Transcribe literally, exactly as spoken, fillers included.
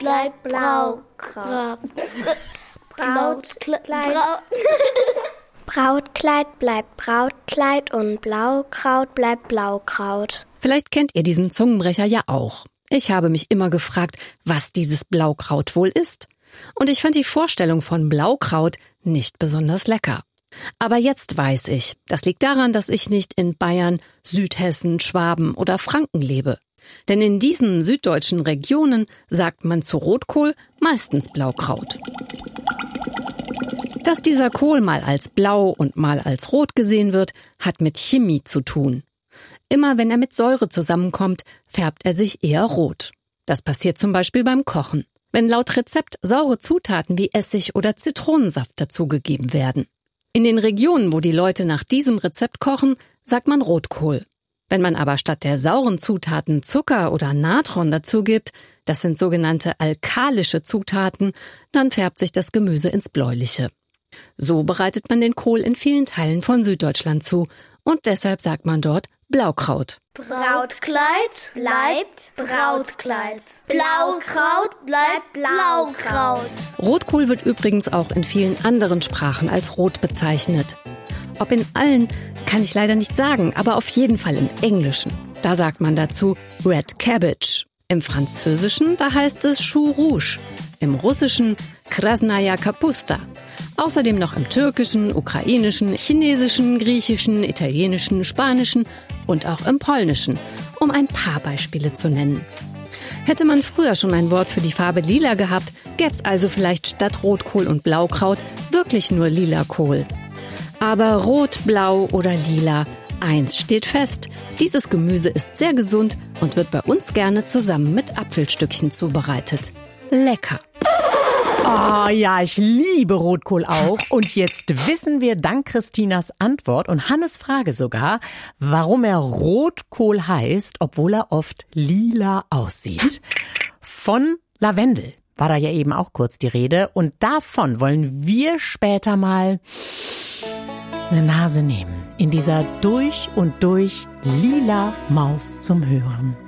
bleibt Brautkleid. Brautkleid. Brautkleid bleibt Brautkleid und Blaukraut bleibt Blaukraut. Vielleicht kennt ihr diesen Zungenbrecher ja auch. Ich habe mich immer gefragt, was dieses Blaukraut wohl ist. Und ich fand die Vorstellung von Blaukraut nicht besonders lecker. Aber jetzt weiß ich, das liegt daran, dass ich nicht in Bayern, Südhessen, Schwaben oder Franken lebe. Denn in diesen süddeutschen Regionen sagt man zu Rotkohl meistens Blaukraut. Dass dieser Kohl mal als blau und mal als rot gesehen wird, hat mit Chemie zu tun. Immer wenn er mit Säure zusammenkommt, färbt er sich eher rot. Das passiert zum Beispiel beim Kochen, wenn laut Rezept saure Zutaten wie Essig oder Zitronensaft dazugegeben werden. In den Regionen, wo die Leute nach diesem Rezept kochen, sagt man Rotkohl. Wenn man aber statt der sauren Zutaten Zucker oder Natron dazugibt, das sind sogenannte alkalische Zutaten, dann färbt sich das Gemüse ins Bläuliche. So bereitet man den Kohl in vielen Teilen von Süddeutschland zu und deshalb sagt man dort Blaukraut. Brautkleid bleibt Brautkleid. Blaukraut bleibt Blaukraut. Rotkohl wird übrigens auch in vielen anderen Sprachen als rot bezeichnet. Ob in allen, kann ich leider nicht sagen, aber auf jeden Fall im Englischen. Da sagt man dazu Red Cabbage. Im Französischen, da heißt es Chou Rouge. Im Russischen Krasnaya Kapusta. Außerdem noch im Türkischen, Ukrainischen, Chinesischen, Griechischen, Italienischen, Spanischen und auch im Polnischen, um ein paar Beispiele zu nennen. Hätte man früher schon ein Wort für die Farbe Lila gehabt, gäb's also vielleicht statt Rotkohl und Blaukraut wirklich nur Lilakohl. Aber Rot, Blau oder Lila, eins steht fest: Dieses Gemüse ist sehr gesund und wird bei uns gerne zusammen mit Apfelstückchen zubereitet. Lecker! Oh ja, ich liebe Rotkohl auch. Und jetzt wissen wir dank Christinas Antwort und Hannes Frage sogar, warum er Rotkohl heißt, obwohl er oft lila aussieht. Von Lavendel war da ja eben auch kurz die Rede. Und davon wollen wir später mal eine Nase nehmen. In dieser durch und durch lila Maus zum Hören.